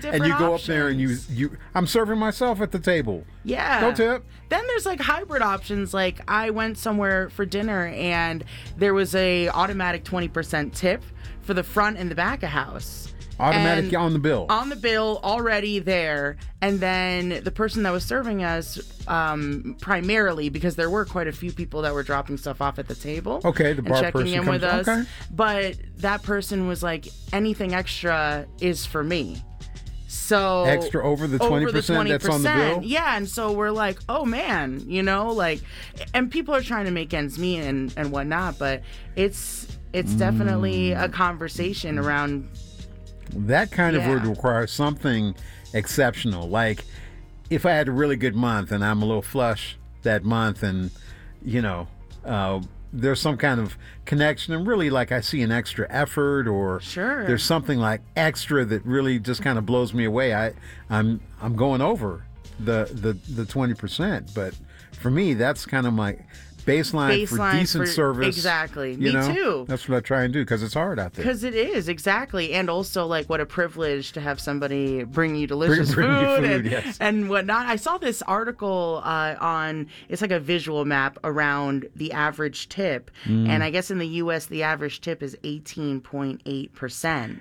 different And you go options. up there and I'm serving myself at the table. Yeah. No tip. Then there's like hybrid options. Like I went somewhere for dinner and there was a automatic 20% tip for the front and the back of house. Automatic And on the bill. On the bill, already there. And then the person that was serving us, primarily, because there were quite a few people that were dropping stuff off at the table. Okay, the and bar checking person in comes. with us. Okay. But that person was like, anything extra is for me. So Extra over the 20% that's on the bill? Yeah, and so we're like, oh man, and people are trying to make ends meet and whatnot, but it's definitely a conversation around. That kind of would require something exceptional. Like if I had a really good month and I'm a little flush that month and, there's some kind of connection and really like I see an extra effort or Sure. there's something like extra that really just kind of blows me away. I'm going over the 20%. But for me, that's kind of my baseline for decent service. Exactly. Me too. That's what I try and do because it's hard out there. Because it is, exactly. And also, like, what a privilege to have somebody bring you delicious Bring you food food, yes. and whatnot. I saw this article it's like a visual map around the average tip. And I guess in the U.S., the average tip is 18.8%.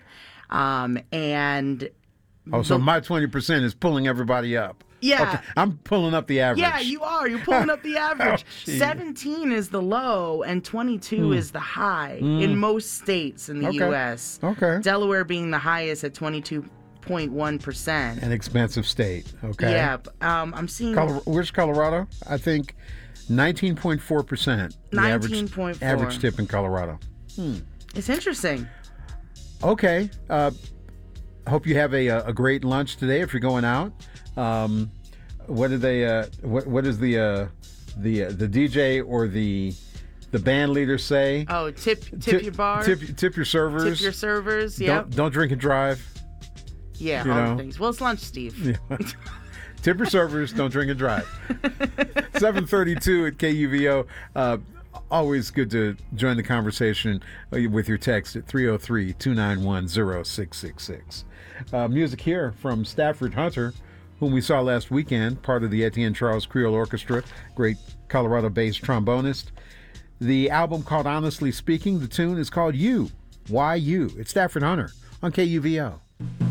So my 20% is pulling everybody up. Yeah. Okay, I'm pulling up the average. Yeah, you are. You're pulling up the average. geez. 17 is the low and 22 is the high in most states in the U.S. Okay. Delaware being the highest at 22.1%. An expensive state. Okay. Yeah. I'm seeing Where's Colorado? I think 19.4%. 19.4. Average tip in Colorado. It's interesting. Okay. Hope you have a great lunch today if you're going out. What do they? What does the DJ or the band leader say? Oh, tip your bar. Tip your servers. Tip your servers. Yeah. Don't drink and drive. Yeah. you All know. the things. Well, it's lunch, Steve. Tip your servers. Don't drink and drive. 7:32 at KUVO. Always good to join the conversation with your text at 303-291-0666. Music here from Stafford Hunter, whom we saw last weekend, part of the Etienne Charles Creole Orchestra, great Colorado-based trombonist. The album called Honestly Speaking. The tune is called You. Why You? It's Stafford Hunter on KUVO.